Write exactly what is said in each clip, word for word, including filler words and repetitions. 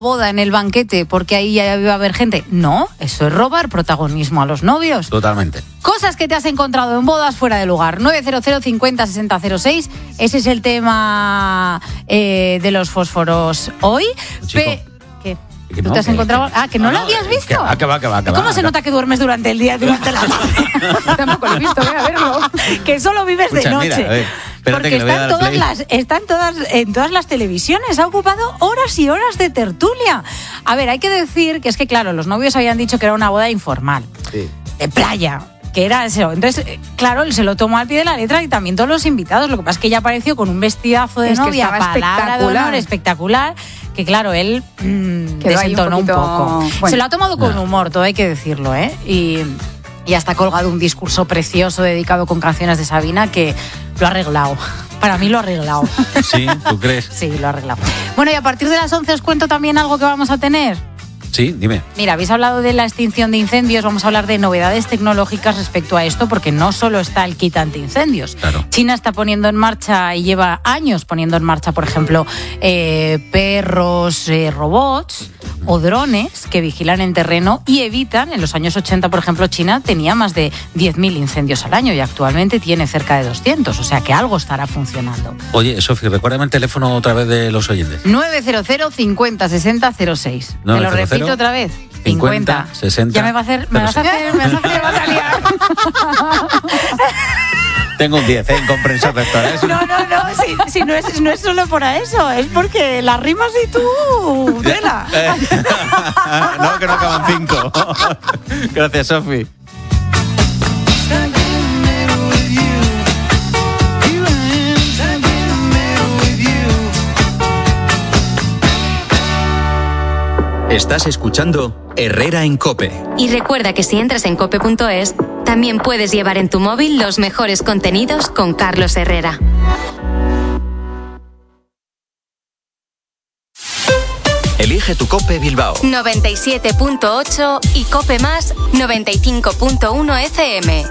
boda en el banquete porque ahí ya iba a haber gente. No, eso es robar protagonismo a los novios. Totalmente. Cosas que te has encontrado en bodas fuera de lugar. nueve cero cero cincuenta sesenta cero seis. Ese es el tema eh, de los fósforos hoy. Pe- ¿Qué? ¿Tú no, te has que, encontrado? que, Ah, que no, no lo habías visto. Que va, que va, que va, que ¿Cómo va, se que nota que duermes durante el día y durante la noche? Tampoco lo he visto, voy a verlo. Que solo vives Escucha, de noche. mira, a ver, espérate porque que le voy a están dar todas play. las, están todas en todas las televisiones. Ha ocupado horas y horas de tertulia. A ver, hay que decir que es que, claro, los novios habían dicho que era una boda informal. Sí. De playa. Que era eso. Entonces, claro, él se lo tomó al pie de la letra y también todos los invitados. Lo que pasa es que ella apareció con un vestidazo de Es que novia, estaba palabra de honor, espectacular. espectacular, que claro, él mmm, Quedó ahí un desentonó un, poquito- poco. bueno. Se lo ha tomado con Ya. humor, todo hay que decirlo, ¿eh? Y, y hasta ha colgado un discurso precioso dedicado con canciones de Sabina que lo ha arreglado. Para mí lo ha arreglado. Sí, ¿tú crees? Sí, lo ha arreglado. Bueno, y a partir de las once os cuento también algo que vamos a tener. Sí, dime. Mira, habéis hablado de la extinción de incendios, vamos a hablar de novedades tecnológicas respecto a esto, porque no solo está el kit antiincendios. Claro. China está poniendo en marcha y lleva años poniendo en marcha, por ejemplo, eh, perros, eh, robots o drones que vigilan en terreno y evitan. En los años ochenta, por ejemplo, China tenía más de diez mil incendios al año y actualmente tiene cerca de doscientos, o sea que algo estará funcionando. Oye, Sofi, recuérdame el teléfono otra vez de los oyentes. nueve cero cero cincuenta sesenta cero seis. Te lo nueve cero cero repito otra vez. cincuenta sesenta Ya me va a hacer, me vas a hacer, me vas a hacer, me vas a liar. Tengo un diez, ¿eh? En comprensión lectora. ¿eh? No, no, no, si, si no, es, no es solo por eso, es porque las rimas y tú, tela. Eh, no, que no acaban cinco. Gracias, Sofi. Estás escuchando Herrera en COPE. Y recuerda que si entras en cope punto es, también puedes llevar en tu móvil los mejores contenidos con Carlos Herrera. Elige tu COPE Bilbao. noventa y siete punto ocho y Cope Más noventa y cinco punto uno F M.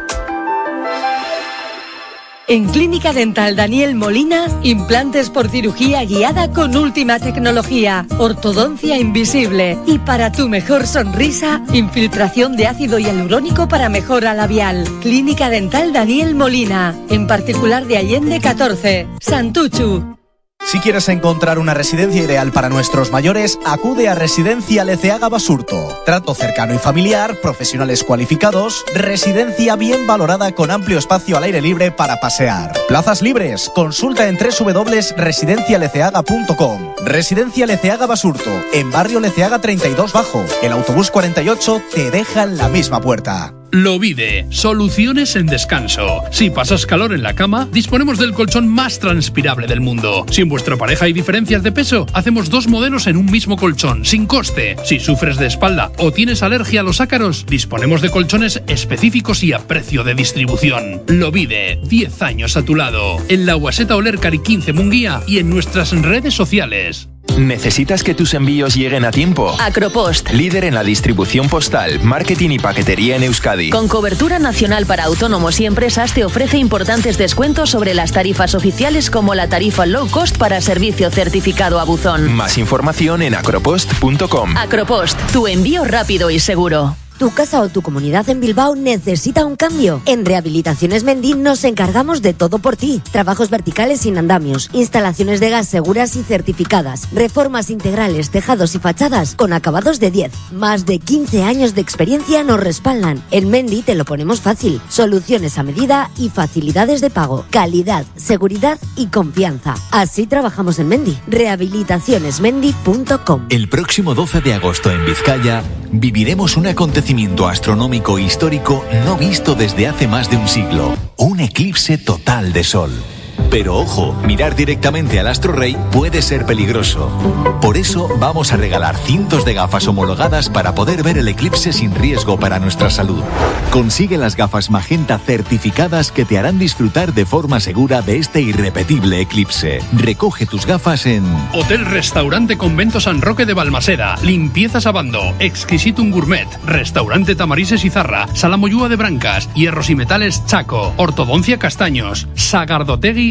En Clínica Dental Daniel Molina, implantes por cirugía guiada con última tecnología, ortodoncia invisible y para tu mejor sonrisa, infiltración de ácido hialurónico para mejora labial. Clínica Dental Daniel Molina, en particular de Allende catorce, Santuchu. Si quieres encontrar una residencia ideal para nuestros mayores, acude a Residencia Leceaga Basurto. Trato cercano y familiar, profesionales cualificados, residencia bien valorada con amplio espacio al aire libre para pasear. Plazas libres, consulta en doble u doble u doble u punto residencia leceaga punto com. Residencia Leceaga Basurto, en barrio Leceaga treinta y dos Bajo. El autobús cuarenta y ocho te deja en la misma puerta. Lovide, soluciones en descanso. Si pasas calor en la cama, disponemos del colchón más transpirable del mundo. Si en vuestra pareja hay diferencias de peso, hacemos dos modelos en un mismo colchón, sin coste. Si sufres de espalda o tienes alergia a los ácaros, disponemos de colchones específicos y a precio de distribución. Lovide, diez años a tu lado. En la Guaseta Oler Cari quince Munguía y en nuestras redes sociales. ¿Necesitas que tus envíos lleguen a tiempo? Acropost. Líder en la distribución postal, marketing y paquetería en Euskadi. Con cobertura nacional para autónomos y empresas, te ofrece importantes descuentos sobre las tarifas oficiales, como la tarifa low cost para servicio certificado a buzón. Más información en acropost punto com. Acropost, tu envío rápido y seguro. ¿Tu casa o tu comunidad en Bilbao necesita un cambio? En Rehabilitaciones Mendy nos encargamos de todo por ti. Trabajos verticales sin andamios, instalaciones de gas seguras y certificadas, reformas integrales, tejados y fachadas con acabados de diez. Más de quince años de experiencia nos respaldan. En Mendy te lo ponemos fácil. Soluciones a medida y facilidades de pago. Calidad, seguridad y confianza. Así trabajamos en Mendy. rehabilitaciones mendy punto com. El próximo doce de agosto en Vizcaya viviremos un acontecimiento astronómico histórico no visto desde hace más de un siglo. Un eclipse total de sol. Pero ojo, mirar directamente al astro rey puede ser peligroso. Por eso vamos a regalar cientos de gafas homologadas para poder ver el eclipse sin riesgo para nuestra salud. Consigue las gafas magenta certificadas que te harán disfrutar de forma segura de este irrepetible eclipse. Recoge tus gafas en Hotel Restaurante Convento San Roque de Balmaseda, Limpieza Sabando, Exquisitum Gourmet, Restaurante Tamarises Izarra, Sala Moyúa de Brancas, Hierros y Metales Chaco, Ortodoncia Castaños, Sagardotegui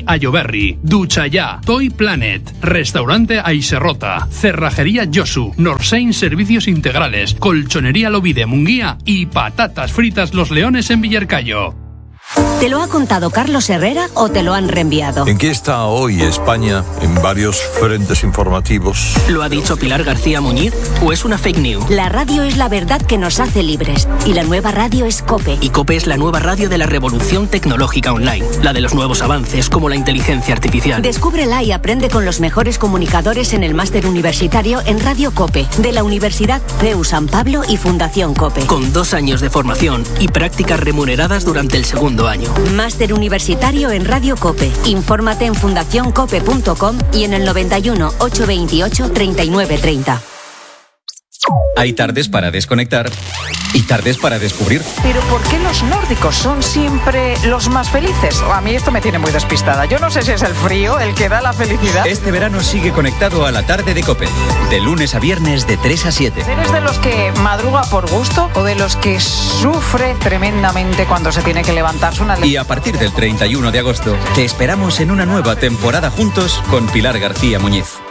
Ayoberri, Ducha Ya, Toy Planet, Restaurante Aiserrota, Cerrajería Josu, Norsein Servicios Integrales, Colchonería Lovide Munguía y Patatas Fritas Los Leones en Villarcayo. ¿Te lo ha contado Carlos Herrera o te lo han reenviado? ¿En qué está hoy España en varios frentes informativos? ¿Lo ha dicho Pilar García Muñiz o es una fake news? La radio es la verdad que nos hace libres y la nueva radio es COPE. Y COPE es la nueva radio de la revolución tecnológica online, la de los nuevos avances como la inteligencia artificial. Descúbrela y aprende con los mejores comunicadores en el máster universitario en Radio COPE de la Universidad C E U San Pablo y Fundación COPE. Con dos años de formación y prácticas remuneradas durante el segundo año. Máster universitario en Radio COPE. Infórmate en fundación cope punto com y en el noventa y uno, ochocientos veintiocho, treinta y nueve treinta. Hay tardes para desconectar y tardes para descubrir. Pero ¿por qué los nórdicos son siempre los más felices? A mí esto me tiene muy despistada. Yo no sé si es el frío el que da la felicidad. Este verano sigue conectado a la tarde de COPE. De lunes a viernes de tres a siete. ¿Eres de los que madruga por gusto o de los que sufre tremendamente cuando se tiene que levantarse una... Y a partir del treinta y uno de agosto te esperamos en una nueva temporada juntos con Pilar García Muñiz.